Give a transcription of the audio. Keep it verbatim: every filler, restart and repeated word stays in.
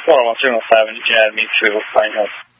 one oh one seven oh five, and you can add me to Pine Hill.